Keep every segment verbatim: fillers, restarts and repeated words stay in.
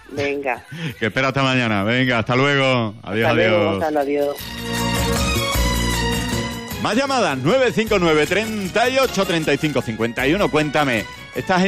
Venga. Que espera hasta mañana. Venga, hasta luego. Adiós, hasta adiós. Luego, Gonzalo, adiós. Más llamadas, nueve cinco nueve, treinta y ocho, treinta y cinco, cincuenta y uno. Cuéntame, ¿esta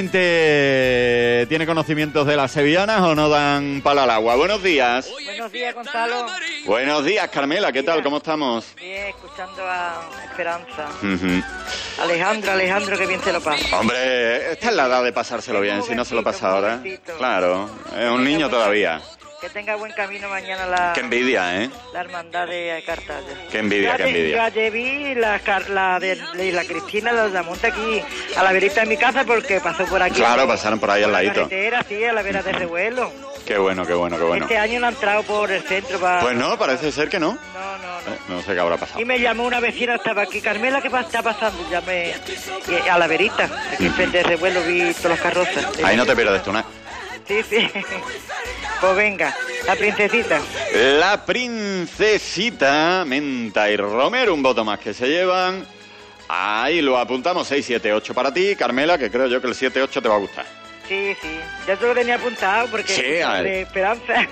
gente tiene conocimientos de las sevillanas o no dan palo al agua? Buenos días. Buenos días, Gonzalo. Buenos días, Carmela, ¿qué tal? ¿Cómo estamos? Bien, escuchando a Esperanza. Uh-huh. Alejandro, Alejandro, que bien se lo pasa. Hombre, esta es la edad de pasárselo bien, si no se lo pasa ahora. Claro, es un niño todavía. Que tenga buen camino mañana la... Qué envidia, ¿eh? La hermandad de Cartaya. Qué envidia, qué envidia. Yo ayer vi la, la de, de la Cristina, la de la monta aquí, a la verita de mi casa, porque pasó por aquí. Claro, pasaron por ahí al ladito. La carretera, sí, a la vera de Revuelo. Qué bueno, qué bueno, qué bueno. Este año no ha entrado por el centro para... Pues no, parece ser que no. No, no, no. Eh, no sé qué habrá pasado. Y me llamó una vecina, estaba aquí, Carmela, ¿qué está pasando? Llamé a la verita, aquí en de Revuelo vi todas las carrozas. Ahí no te pierdes tú nada. Sí, sí. Pues venga, la princesita. La princesita, Menta y Romero, un voto más que se llevan. Ahí lo apuntamos, seis, siete, ocho para ti, Carmela, que creo yo que el siete, ocho te va a gustar. Sí, sí, ya te lo tenía apuntado porque sí, es de Esperanza.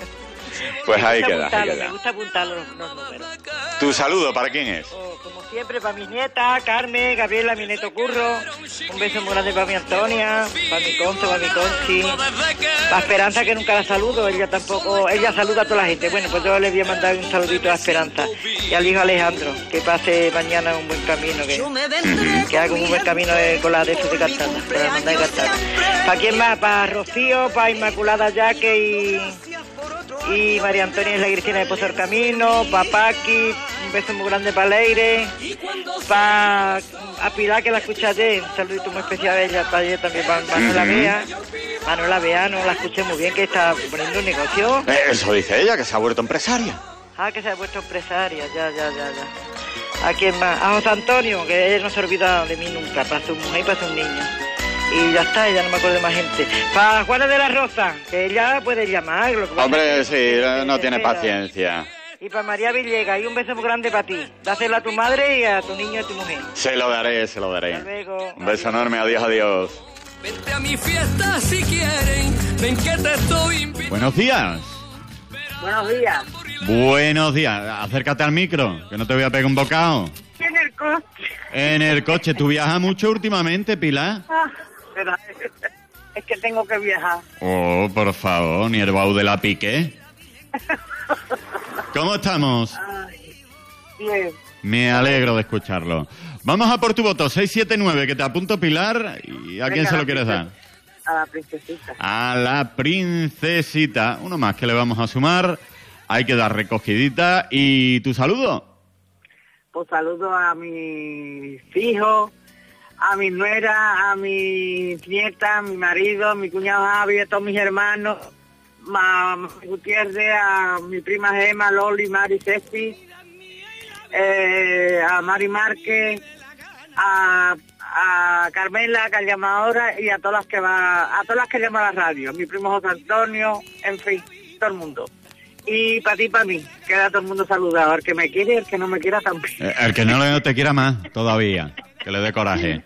Pues ahí queda, ahí queda. Me gusta apuntar los, los números. ¿Tu saludo para quién es? Oh, como siempre, para mis nietas, Carmen, Gabriela, mi nieto Curro. Un beso muy grande para mi Antonia, para mi Conce, para mi Conchi. Para Esperanza, que nunca la saludo, ella tampoco, ella saluda a toda la gente. Bueno, pues yo le voy a mandar un saludito a Esperanza. Y al hijo Alejandro, que pase mañana un buen camino, que, uh-huh. que haga un buen camino de, con la de su de Cartana, con la hermandad de Cartana. ¿Para quién más? Para Rocío, para Inmaculada Yaque y... y María Antonia es la Cristina de Pozo del Camino, para Paqui, un beso muy grande para Leire, para a Pilar, que la escuché ayer, un saludito muy especial a ella, para ella también, para Manuela Bea, Manuela Bea, no la escuché muy bien, que está poniendo un negocio. Eh, eso dice ella, que se ha vuelto empresaria. Ah, que se ha vuelto empresaria, ya, ya, ya, ya. ¿A quién más? A José Antonio, que ella no se olvida de mí nunca, para su mujer y para sus niños. Y ya está, ya no me acuerdo de más gente. Para Juana de la Rosa, que ella puede llamar. Lo que Hombre, sí, no tiene paciencia. Y para María Villegas, y un beso muy grande para ti. Dáselo a tu madre y a tu niño y a tu mujer. Se lo daré, se lo daré. Hasta luego. Un beso enorme, adiós, adiós. Vente a mi fiesta si quieren, ven que te estoy invitando. Buenos días. Buenos días. Buenos días. Acércate al micro, que no te voy a pegar un bocado. En el coche. En el coche. ¿Tú viajas mucho últimamente, Pilar? Ah, pero es que tengo que viajar. Oh, por favor, ni el baú de la pique. ¿Cómo estamos? Ay, bien. Me alegro de escucharlo. Vamos a por tu voto, seis siete nueve, que te apunto, Pilar. ¿Y a quién se lo quieres dar? A la princesita. A la princesita. Uno más que le vamos a sumar. Hay que dar recogidita. ¿Y tu saludo? Pues saludo a mis hijos, a mi nuera, a mi nieta, a mi marido, a mi cuñado Javi, a todos mis hermanos, a Gutiérrez, a mi prima Gema, Loli, Mari, Ceci, eh, a Mari Márquez, a, a Carmela, que llama ahora, y a todas las que va, a todas las que llama a la radio, mi primo José Antonio, en fin, todo el mundo. Y para ti y para mí, queda todo el mundo saludado, el que me quiere y el que no me quiera también. Eh, el que no le te quiera más todavía, que le dé coraje.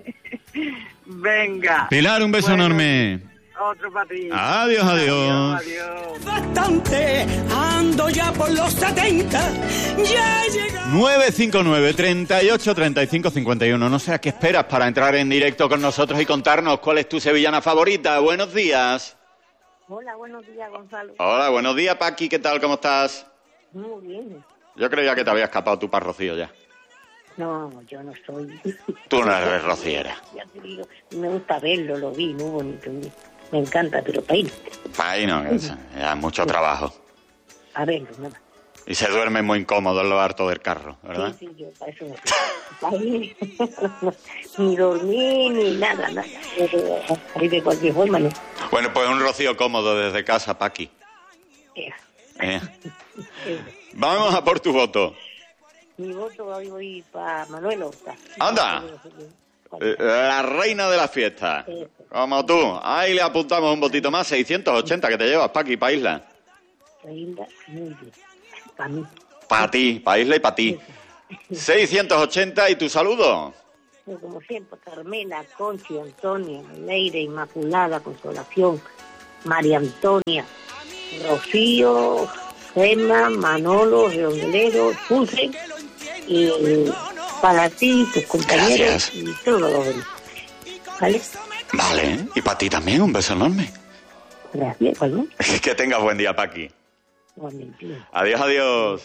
Venga. Pilar, un beso bueno, enorme. Otro para ti. Adiós, adiós. Adiós, adiós. Bastante, ando ya por los setenta, ya he llegado. nueve cinco nueve, treinta y ocho, treinta y cinco, cincuenta y uno. No sé a qué esperas para entrar en directo con nosotros y contarnos cuál es tu sevillana favorita. Buenos días. Hola, buenos días, Gonzalo. Hola, buenos días, Paqui. ¿Qué tal? ¿Cómo estás? Muy bien. Yo creía que te había escapado tu par Rocío ya. No, yo no soy. Tú no eres rociera. Ya te digo, me gusta verlo, lo vi, muy bonito. Me encanta, pero para ir. Para ir no, es, es mucho trabajo. A verlo, nada. Y se duerme muy incómodo en lo harto del carro, ¿verdad? Sí, sí, yo para eso no. Para ir, ni dormir, ni nada, nada. Ahí de cualquier forma, ¿no? Bueno, pues un rocío cómodo desde casa, Paqui. Yeah. Eh. Vamos a por tu voto. Mi voto hoy voy para Manuel Horta. ¡Anda! La reina de la fiesta. Como tú. Ahí le apuntamos un votito más, seiscientos ochenta que te llevas, Paqui, para Isla. Para Isla, muy bien. Para mí. Para ti, para Isla y para ti. seiscientos ochenta, ¿y tu saludo? Como siempre, Carmela, Conchi, Antonia, Leire, Inmaculada, Consolación, María Antonia, Rocío, Gemma, Manolo, Redondelero, Pulse, y para ti, tus compañeros. Gracias. Y todos los demás. ¿Vale? Vale, y para ti también un beso enorme. Gracias, ¿no? Que tengas buen día, Paqui. Igualmente. Adiós, adiós.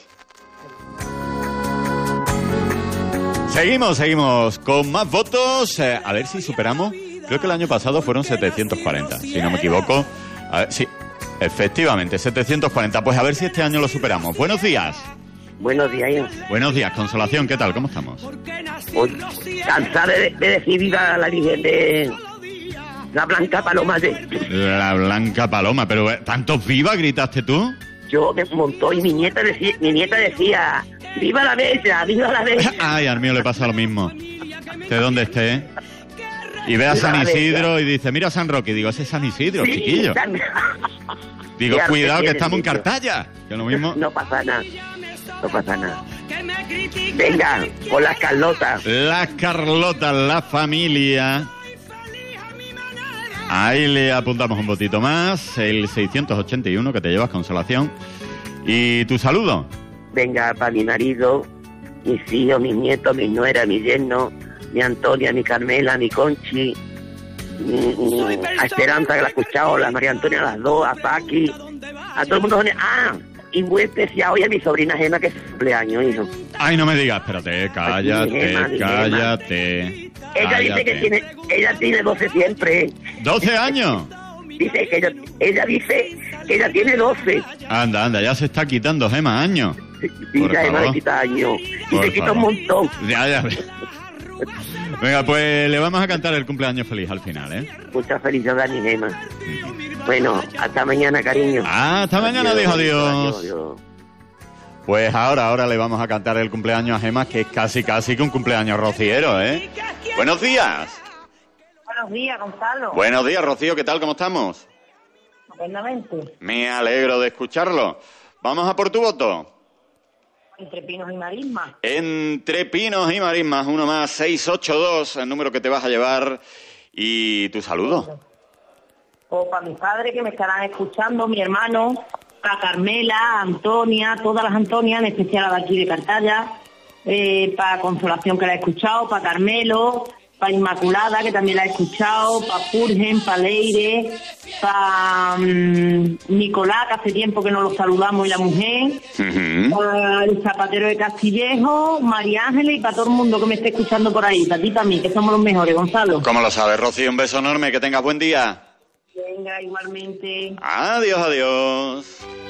Seguimos, seguimos con más votos. Eh, a ver si superamos. Creo que el año pasado fueron setecientos cuarenta, si no me equivoco. A ver, sí, efectivamente, setecientos cuarenta. Pues a ver si este año lo superamos. Buenos días. Buenos días, Ian. Buenos días, Consolación. ¿Qué tal? ¿Cómo estamos? Hoy, cansada de, de decir viva la Virgen de la Blanca Paloma de... La Blanca Paloma, pero eh, ¿tantos viva gritaste tú? Yo me montó y mi nieta decía, mi nieta decía, viva la Bella, viva la Bella. Ay, al mío le pasa lo mismo. ¿De dónde esté? Y ve a San Isidro y dice, mira a San Roque. Y digo, ese es San Isidro, Sí, chiquillo. San- Digo, Qué arte cuidado que tiene, estamos en chiquillo. Cartaya. Que lo mismo... No pasa nada, no pasa nada. Venga, con las Carlotas. Las Carlotas, la familia. Ahí le apuntamos un votito más. El seiscientos ochenta y uno que te llevas, Consolación. ¿Y tu saludo? Venga, para mi marido, mis hijos, mis nietos, mis nueras, mi yerno, mi Antonia, mi Carmela, mi Conchi, mi- mi- a Esperanza que la ha escuchado, la María Antonia, las dos, a Paqui, a todo el mundo. Ah, y muy especial hoy a mi sobrina Gemma, que es su cumpleaños, hijo. Ay, no me digas, espérate, cállate, Gemma, mi Gemma. cállate. Ella dice que cállate. tiene, ella tiene doce siempre. ¿doce años? Dice que ella, ella dice que ella tiene doce. Anda, anda, ya se está quitando, Gema, años. Y Por ya Gemma favor. le quita años. Y Por se quita un favor. montón. Ya, ya. Venga, pues le vamos a cantar el cumpleaños feliz al final, ¿eh? Muchas felicidades, mi Gemma. Bueno, hasta mañana, cariño. Ah, hasta mañana, dijo adiós. adiós, adiós. Pues ahora, ahora le vamos a cantar el cumpleaños a Gema, que es casi, casi que un cumpleaños rociero, ¿eh? Buenos días. Buenos días, Gonzalo. Buenos días, Rocío, ¿qué tal? ¿Cómo estamos? Buenamente. Me alegro de escucharlo. Vamos a por tu voto. Entre pinos y marismas. Entre pinos y marismas, uno más, seis ocho dos, el número que te vas a llevar. Y tu saludo. O para mis padres que me estarán escuchando, mi hermano, para Carmela, Antonia, todas las Antonias, en especial a la de aquí de Cartaya, eh, para Consolación que la he escuchado, para Carmelo, para Inmaculada que también la he escuchado, para Purgen, para Leire, para um, Nicolás, que hace tiempo que no lo saludamos, y la mujer, Ujú. para el zapatero de Castillejo, María Ángeles y para todo el mundo que me esté escuchando por ahí, para ti también, que somos los mejores, Gonzalo. ¿Cómo lo sabes, Rocío? Un beso enorme, que tengas buen día. Venga, igualmente. Adiós, adiós.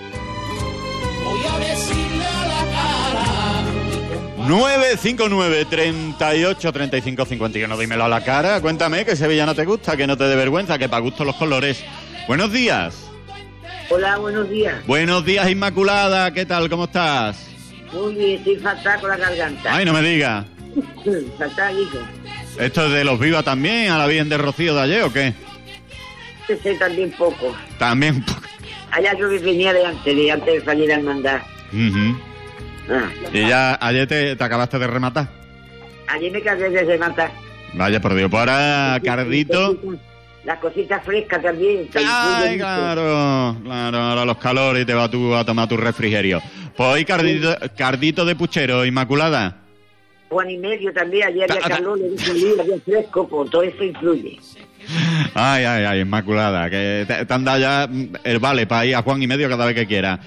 Voy a decirle a la cara. nueve cinco nueve, treinta y ocho, treinta y cinco, cincuenta y uno. Dímelo a la cara. Cuéntame que Sevilla no te gusta, que no te dé vergüenza, que para gusto los colores. Buenos días. Hola, buenos días. Buenos días, Inmaculada. ¿Qué tal? ¿Cómo estás? Muy bien, estoy fatal con la garganta. Ay, no me digas. Fatal, hijo. ¿Esto es de los Viva también? ¿A la Virgen de Rocío de ayer o qué? Sé también poco. También. Allá yo que venía de antes, de antes de salir al mandar. Ujú. Ah, Y ya ayer te, te acabaste de rematar. ayer me casé de matar. Vaya por Dios. Pues ahora, Cardito. Las cositas frescas también. te Ay, influyen mucho. claro, claro, ahora los calores y te vas tú a tomar tu refrigerio. Pues hoy Cardito, Cardito de puchero, Inmaculada. Juan y medio también, ayer había Ta- ta- calor, le dije, "Mira, había fresco, pues todo eso influye. Ay, ay, ay, Inmaculada, que te, te han dado ya el vale para ir a Juan y medio cada vez que quiera.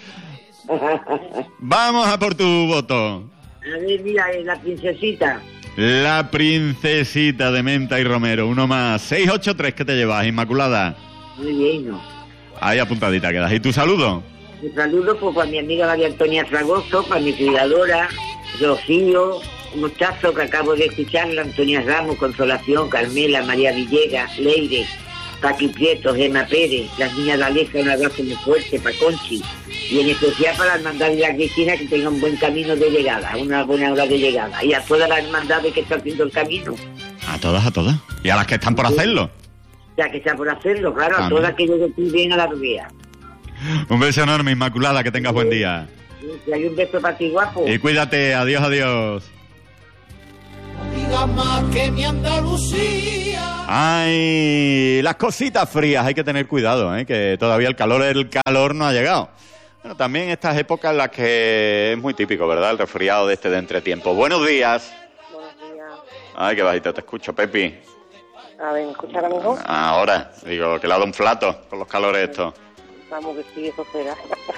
Vamos a por tu voto. A ver, mira, eh, la princesita. La princesita de Menta y Romero, uno más. seis ocho tres, ¿qué te llevas, Inmaculada? Muy bien, ¿no? Ahí apuntadita quedas. ¿Y tu saludo? Un saludo pues, para mi amiga María Antonia Fragoso, para mi cuidadora, Rocío, un muchacho que acabo de escucharla, Antonia Ramos, Consolación, Carmela, María Villegas, Leire, Paqui Prieto, Gemma Pérez, las niñas de Aleja, un abrazo muy fuerte, para Conchi, y en especial para la hermandad de la Cristina, que tenga un buen camino de llegada, una buena hora de llegada, y a todas las hermandades que están haciendo el camino, A todas, a todas. Y a las que están por hacerlo. ya que está por hacerlo, claro, a También. todas que lleguen muy bien a la rodea. Un beso enorme, Inmaculada, que tengas buen día. Y hay un beso para ti, guapo. Y cuídate, adiós, adiós. No digas más que mi Andalucía. Ay, las cositas frías, hay que tener cuidado, ¿eh? Que todavía el calor, el calor no ha llegado. Bueno, también estas épocas en las que es muy típico, ¿verdad? El resfriado de este de entretiempo. Buenos días. Buenos días. Ay, qué bajito te escucho, Pepi. A ver, ¿me escucha ahora mejor? Ahora, digo, que le ha dado un flato con los calores estos. Vamos, que sí, eso será.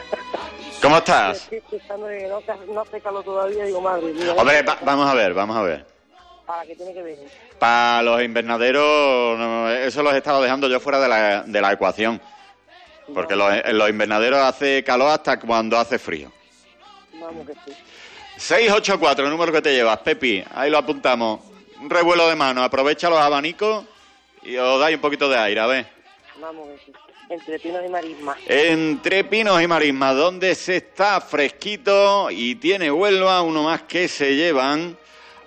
¿Cómo estás? Estoy escuchando que no, no hace calor todavía, digo, madre mía. Hombre, va- vamos a ver, vamos a ver. ¿Para qué tiene que ver? Para los invernaderos, no, eso los he estado dejando yo fuera de la, de la ecuación. Porque los, en los invernaderos hace calor hasta cuando hace frío. Vamos, que sí. seis ocho cuatro, el número que te llevas, Pepi. Ahí lo apuntamos. Un revuelo de mano. Aprovecha los abanicos y os dais un poquito de aire, a ver. Vamos, que sí. Entre pinos y marismas. Entre pinos y marismas, donde se está fresquito y tiene Huelva, uno más que se llevan.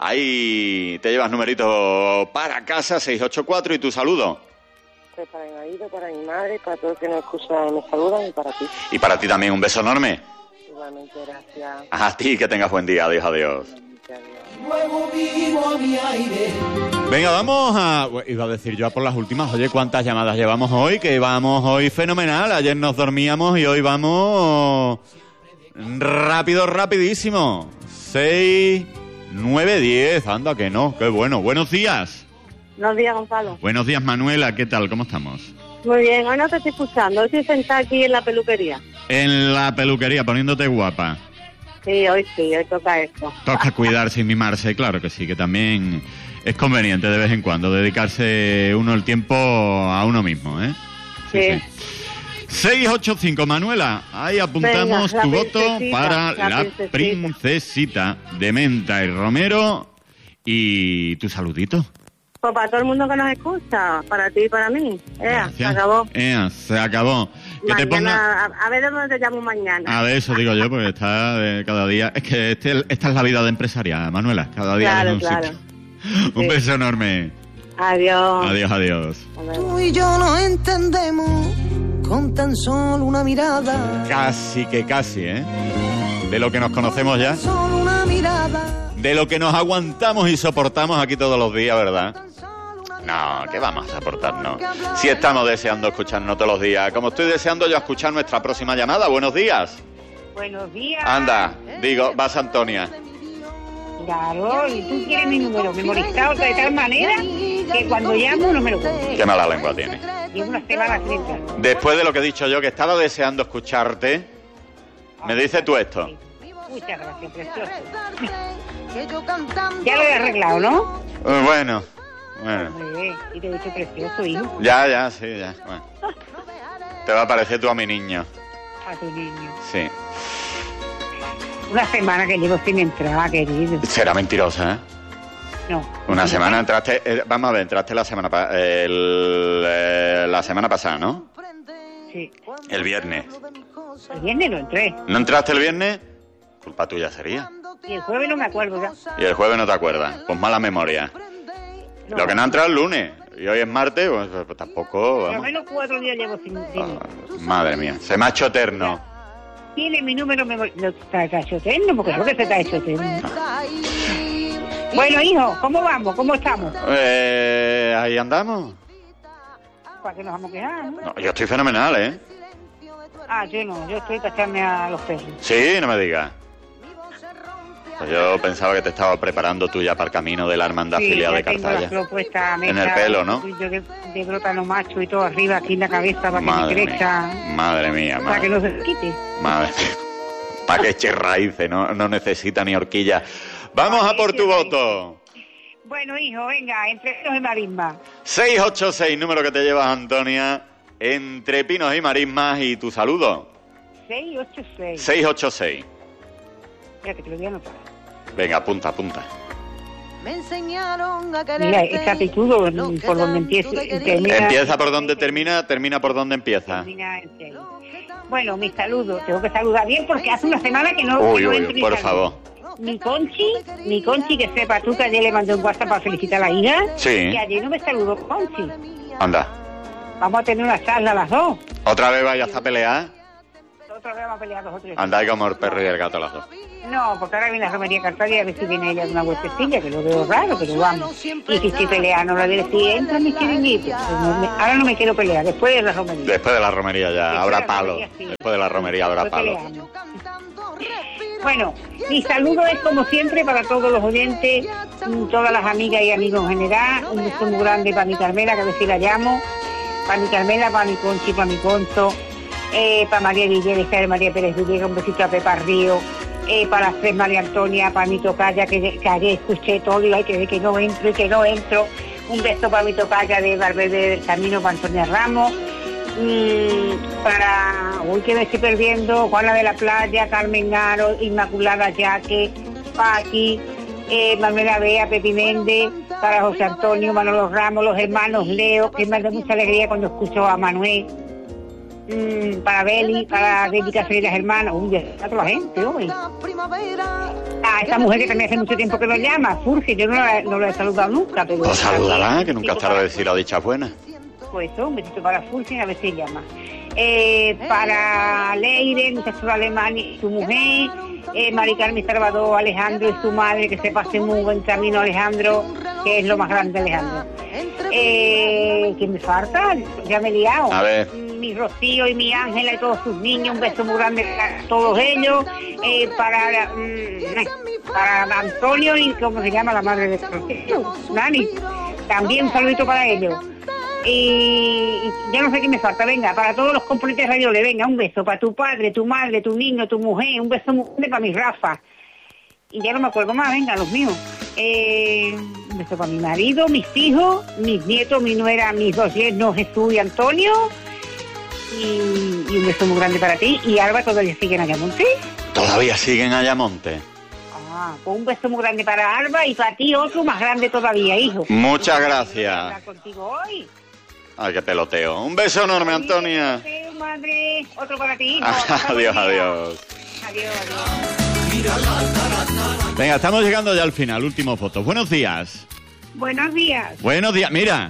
Ahí te llevas numeritos para casa, seis ocho cuatro, y tu saludo. Pues para mi marido, para mi madre, para todos los que nos escuchan y me saludan, y para ti. Y para ti también un beso enorme. Igualmente, gracias. A ti, que tengas buen día. Adiós, adiós. Luego vivo a mi aire. Venga, vamos a... Iba a decir yo a por las últimas. Oye, ¿cuántas llamadas llevamos hoy? Que vamos hoy fenomenal. Ayer nos dormíamos y hoy vamos... rápido, rapidísimo. Seis, nueve, diez. Anda, que no. Qué bueno. Buenos días. Buenos días, Gonzalo. Buenos días, Manuela. ¿Qué tal? ¿Cómo estamos? Muy bien, hoy no te estoy escuchando, hoy estoy sentada aquí en la peluquería. En la peluquería, poniéndote guapa. Sí, hoy sí, hoy toca esto. Toca cuidarse y mimarse, claro que sí, que también es conveniente de vez en cuando dedicarse uno el tiempo a uno mismo, ¿eh? Sí. seis ocho cinco, Manuela, ahí apuntamos Venga, tu la voto princesita, para la la princesita. princesita de menta y romero y tu saludito. Pues para todo el mundo que nos escucha, para ti y para mí. Ea, se Gracias. acabó. Ea, se acabó. Que te ponga... Mañana, a, a ver de dónde te llamo mañana. A ver, eso digo yo, porque está de cada día... Es que este, esta es la vida de empresaria, Manuela. Cada día Claro, en un claro. sitio. Un Sí. beso enorme. Adiós. Adiós, adiós. Tú y yo nos entendemos con tan solo una mirada. Casi que casi, ¿eh? De lo que nos conocemos ya. Solo una mirada. De lo que nos aguantamos y soportamos aquí todos los días, ¿verdad? No, ¿qué vamos a soportarnos? Si estamos deseando escucharnos todos los días. Como estoy deseando yo escuchar nuestra próxima llamada. Buenos días. Buenos días. Anda, digo, vas Antonia. Claro, y tú tienes mi número memorizado de tal manera que cuando llamo no me lo cuento. Qué mala lengua tiene. Y una semana sin entrar. Después de lo que he dicho yo, que estaba deseando escucharte, me dices tú esto. Muchas gracias, precioso. Que yo cantando. Ya lo he arreglado, ¿no? Eh, Bueno, bueno. Hombre, y te he dicho precioso, hijo, Ya, ya, sí, ya. Bueno. Te va a parecer tú a mi niño. a tu niño. Sí. Una semana que llevo sin entrar, querido. Será mentirosa, ¿eh? No. Una semana entraste... eh, vamos a ver, entraste la semana pa- el, eh, la semana pasada, ¿no? Sí. El viernes. El viernes no entré. ¿No entraste el viernes? Culpa tuya sería. Y el jueves no me acuerdo ya. Y el jueves no te acuerdas. Pues mala memoria. No. Lo que no ha entrado el lunes. Y hoy es martes, pues, pues tampoco... Por lo vamos. menos cuatro días llevo sin... sin... Ah, madre mía, se me ha hecho eterno. Tiene mi número memorizado. No, ¿te ha hecho eterno? Porque creo que se te ha hecho eterno. Bueno, hijo, ¿cómo vamos? ¿Cómo estamos? Eh, ahí andamos. ¿Para qué nos vamos a quejar, no? No, yo estoy fenomenal, ¿eh? Ah, yo no, yo estoy para echarme a los perros. Sí, no me digas. Pues yo pensaba que te estaba preparando tú ya para el camino de la hermandad Sí, filial ya de tengo la Cartaya. flor puesta, En el mesa, pelo, ¿no? Yo de, de brótano macho y todo arriba, aquí en la cabeza, para que me Madre crezca, mía, madre mía, para que no madre, se quite. madre. Para que eche raíces, no, no necesita ni horquilla. Vamos a por tu voto. Bueno, hijo, venga, entre pinos y marismas. seis ocho seis, número que te llevas, Antonia. Entre pinos y marismas y tu saludo. seis ocho seis. seis ocho seis. Espérate, que lo voy a anotar. Venga, apunta, apunta. Me enseñaron a quererte. Mira, esta actitud por donde empieza. Termina, Empieza por donde termina, termina por donde empieza. termina en seis. Bueno, mi saludo. Tengo que saludar bien porque hace una semana que no... Uy, que no uy, entro ni por saludo. favor. Mi Conchi, mi Conchi, que sepa tú que ayer le mandé un WhatsApp para felicitar a la hija. Sí. Que ayer no me saludó Conchi. Anda. Vamos a tener una charla las dos. ¿Otra vez vayas a pelear? otra vez vamos a pelear dos o tres. Andáis como el perro y el gato las dos. No, porque ahora viene la romería Cartalia y a ver si viene ella de una vueltecilla, que lo veo raro, pero vamos. Y si estoy peleando, la diré, si entra mi chiringuito. Ahora no me quiero pelear, después de la romería. Después de la romería ya, Después habrá de la palo. romería, sí. Después de la romería habrá Después palo. peleamos. Bueno, mi saludo es como siempre para todos los oyentes, todas las amigas y amigos en general. Un beso muy grande para mi Carmela, que a ver si la llamo. Para mi Carmela, para mi Conchi, para mi Conto. Eh, para María Villegas, de María Pérez Villegas, un besito a Pepa Río. Eh, para las tres María Antonia, para mi tocaya, que, que ayer escuché todo y hay que ver que no entro y que no entro. Un beso para mi tocaya de Valverde del Camino, para Antonia Ramos. Mm, para, uy, que me estoy perdiendo, Juana de la Playa, Carmen Garo, Inmaculada Yaque, Paqui, eh, Manuela Bea, Pepi Méndez, para José Antonio, Manolo Ramos, los hermanos Leo, que me da mucha alegría cuando escucho a Manuel, mm, para Beli, para Dedica y las hermanas, uy, a toda la gente hoy. A esta mujer que también hace mucho tiempo que nos llama, Furge, yo no la, no la he saludado nunca, pero... Pues salúdala, que nunca es tarde de decir la dicha buena. Pues eso, un besito para Fulgen, a ver si llama. Eh, para Leire, muchacho alemán y su mujer, eh, Mari Carmen Salvador, Alejandro y su madre, que se pase muy buen camino, Alejandro, que es lo más grande, Alejandro. Eh, ¿Quién me falta? Ya me he liado. A ver. Mi Rocío y mi Ángela y todos sus niños, un beso muy grande a todos ellos. Eh, para, mm, para Antonio y, ¿cómo se llama la madre de Rocío? Nani. También un saludito para ellos. Y ya no sé qué me falta, venga, para todos los componentes de Radio Le, venga, un beso para tu padre, tu madre, tu niño, tu mujer, un beso muy grande para mi Rafa. Y ya no me acuerdo más, venga, los míos. Eh, un beso para mi marido, mis hijos, mis nietos, mi nuera, mis dos yernos, Jesús y Antonio. Y, y un beso muy grande para ti. Y Alba, ¿todavía siguen allá Monte? Todavía siguen allá Monte. Ah, pues un beso muy grande para Alba y para ti otro más grande todavía, hijo. Muchas gracias. Hablar contigo hoy. Ay, qué peloteo. Un beso enorme, Antonia. Adiós, madre. Otro para ti, hijo. Adiós, adiós. Adiós, adiós. Venga, estamos llegando ya al final. Último foto. Buenos días. Buenos días. Buenos días. Mira,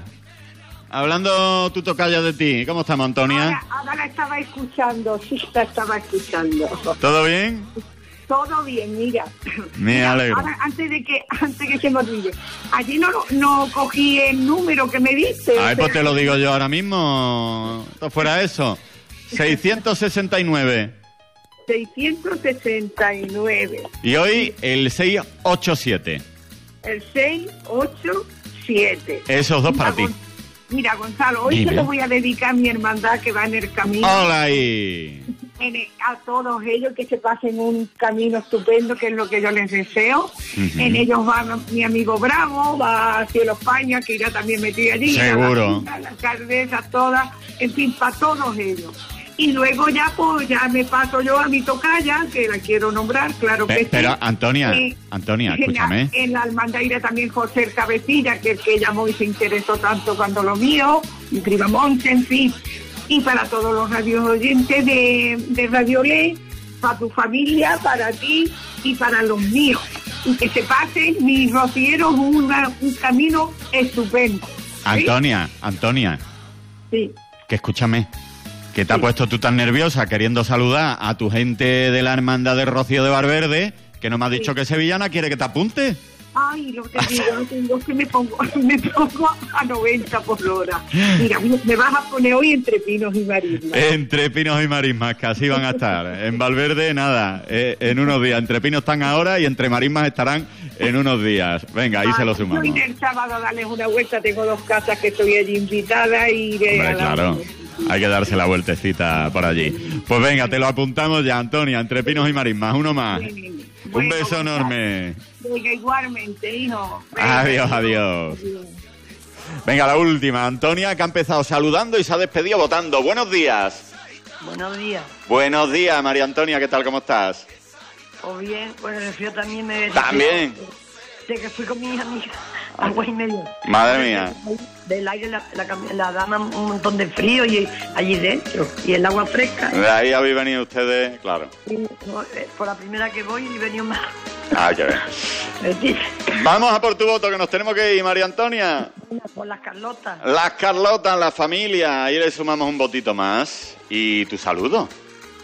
hablando tu tocaya de ti. ¿Cómo estamos, Antonia? Ahora, ahora la estaba escuchando, sí, la estaba escuchando. ¿Todo bien? Todo bien, mira. Me Mira, alegro. Ahora, antes de que antes que se me olvide, allí no, no cogí el número que me diste. Ay, pues te lo digo yo ahora mismo. Esto fuera eso. seiscientos sesenta y nueve. seiscientos sesenta y nueve. Y hoy el seiscientos ochenta y siete. El seiscientos ochenta y siete. Esos dos para ti. Mira, Gonzalo, hoy Dime. se lo voy a dedicar a mi hermandad que va en el camino. Hola ahí. En el- a todos ellos que se pasen un camino estupendo, que es lo que yo les deseo. Ujú. En ellos va mi amigo Bravo, va a Cielo España, que irá también metido allí. Seguro. A la, a la alcaldesa, todas, en fin, para todos ellos. Y luego ya, pues, ya me paso yo a mi tocaya, que la quiero nombrar, claro que Pe- sí. pero, Antonia, Eh, Antonia, en la- escúchame. En la hermandad irá también José el Cabecilla, que es el que llamó y se interesó tanto cuando lo mío, mi prima Monte, en fin. Y para todos los radios oyentes de, de Radio Le, para tu familia, para ti y para los míos. Y que se pasen mis rocieros una- un camino estupendo. ¿sí? Antonia, Antonia, Sí. que escúchame. Que te ha Sí. puesto tú tan nerviosa queriendo saludar a tu gente de la hermandad de Rocío de Valverde, que no me ha dicho Sí. que sevillana quiere que te apunte. Ay, lo que digo, no tengo que me pongo, me pongo a noventa por hora. Mira, me vas a poner hoy entre pinos y marismas. Entre Pinos y Marismas, que así van a estar. En Valverde, nada, eh, en unos días. Entre Pinos están ahora y entre Marismas estarán en unos días. Venga, ahí se lo Yo sumamos. iré el sábado a darles una vuelta, tengo dos casas que estoy allí invitada y iré Hombre, a dar- claro, hay que darse la vueltecita por allí. Pues venga, te lo apuntamos ya, Antonia, entre Pinos y Marismas, uno más. Sí. Un Bueno, beso enorme. Venga, igualmente, hijo. Venga. Adiós, adiós. Venga, la última, Antonia, que ha empezado saludando y se ha despedido votando. Buenos días. Buenos días. Buenos días, María Antonia, ¿qué tal, cómo estás? O bien, bueno, el frío también me... También. De que fui con mis amigas, agua y media. Madre mía. Del aire la, la, cam- la dama un montón de frío y allí dentro. Y el agua fresca. De ahí habéis venido ustedes, claro. Y, no, eh, por la primera que voy y venido más. Ah, qué bien. Mentira. Vamos a por tu voto, que nos tenemos que ir, María Antonia. Por las Carlotas. Las Carlotas, la familia, ahí le sumamos un votito más. Y tu saludo.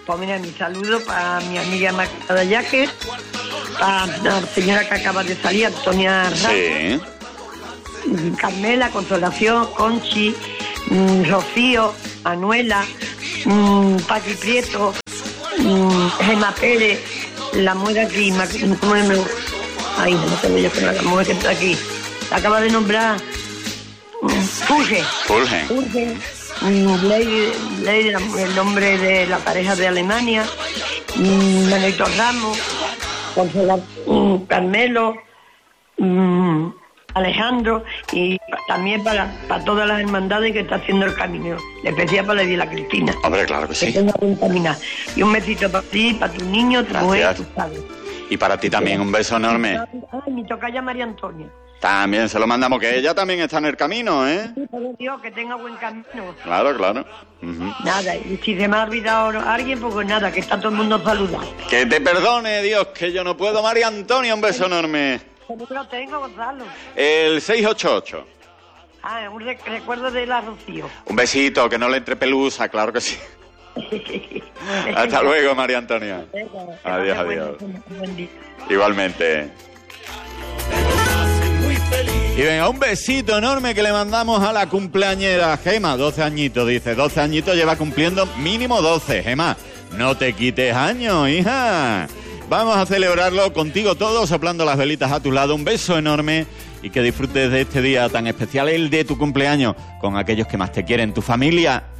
Pues mira, mi saludo para mi amiga Marta Yaque, para la señora que acaba de salir, Antonia Ramos, Sí. Carmela, Consolación, Conchi, mm, Rocío, Anuela, mm, Paqui Prieto, mm, Gemma Pérez, la mujer aquí, Ma- ¿cómo es? Ay, no me acuerdo yo con la mujer que está aquí. La acaba de nombrar mm, Fulge. Fulgen. Fulge, mm, Lady, Lady, la- el nombre de la pareja de Alemania, mm, Manolito Ramos, Consola- mm, Carmelo, mm, Alejandro, y pa- también para, para todas las hermandades que está haciendo el camino, especial para la Isla Cristina. Hombre, claro que Que sí. tenga buen caminar. Y un besito para ti, para tu niño, tu mujer, Gracias. tu padre. Y para ti también un beso enorme. Ay, mi tocaya María Antonia. También se lo mandamos, que ella también está en el camino, ¿eh? Sí, por Dios, que tenga buen camino. Claro, claro. Ujú. Nada, y si se me ha olvidado alguien, pues nada, que está todo el mundo saludando. Que te perdone, Dios, que yo no puedo. María Antonia, un beso enorme. ¿Cómo que lo tengo, Gonzalo? El seis ocho ocho. Ah, un re- recuerdo de la Rocío. Un besito, que no le entre pelusa, claro que sí. Hasta luego, María Antonia. Venga, que Adiós, pase buen- adiós. buen día. Igualmente. Y venga, un besito enorme que le mandamos a la cumpleañera Gema, doce añitos, dice, doce añitos lleva cumpliendo mínimo doce, Gema, no te quites años, hija. Vamos a celebrarlo contigo todos, soplando las velitas a tu lado, un beso enorme y que disfrutes de este día tan especial, el de tu cumpleaños, con aquellos que más te quieren, tu familia